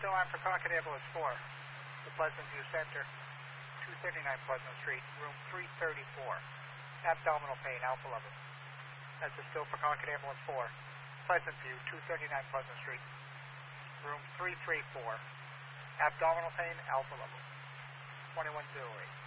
still on for Concord Ambulance 4, the Pleasant View Center, 239 Pleasant Street, room 334. Abdominal pain, alpha level. That's a still for Concord Ambulance 4, Pleasant View, 239 Pleasant Street, room 334. Abdominal pain, alpha level. 2108.